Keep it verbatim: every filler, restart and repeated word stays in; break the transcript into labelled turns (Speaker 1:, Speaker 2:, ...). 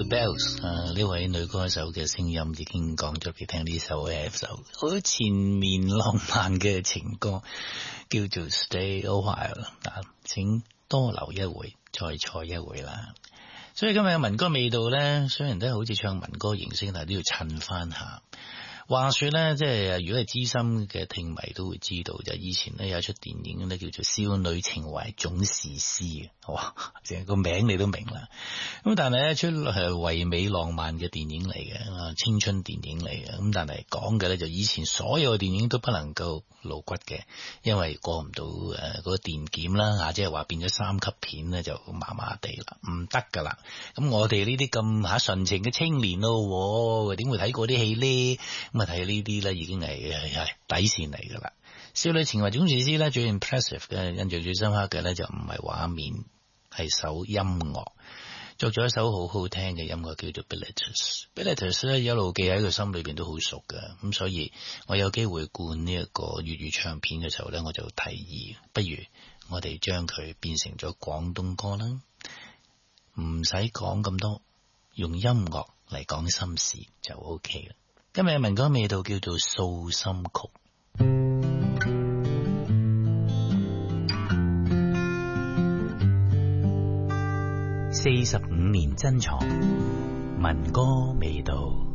Speaker 1: The Bells 啊，呢位女歌手嘅聲音已經講咗俾你聽，呢首係一首好前面浪漫嘅情歌，叫做 Stay a While 啊，請多留一會，再坐一會啦。所以今日嘅民歌味道咧，雖然都係好似唱民歌形式，但係都要襯翻下。話說咧，即係如果係資深嘅聽迷都會知道，就以前咧有一出電影咧叫做《少女情懷總是詩》嘅，哇，成個名你都明啦。咁但係一出係唯美浪漫嘅電影嚟嘅，青春電影嚟嘅。咁但係講嘅咧就以前所有嘅電影都不能夠露骨嘅，因為過唔到誒嗰個電檢啦，啊，即係話變咗三級片咧就麻麻地啦，唔得噶啦。咁我哋呢啲咁吓純情嘅青年咯，點會睇過啲戲呢？咁啊睇呢啲咧已經係係底線嚟噶啦。少女情懷總是詩咧最 impressive 嘅，印象最深刻嘅咧就唔係畫面，係首音樂。作咗一首好好聽嘅音樂叫做 Bilitis。Bilitis 咧一路記喺佢心裏邊都好熟嘅，咁所以我有機會灌呢一個粵語唱片嘅時候咧，我就提議，不如我哋將佢變成咗廣東歌啦，唔使講咁多，用音樂嚟講心事就 OK 啦。今日嘅民歌味道叫做訴心曲。四十五年珍藏，民歌味道。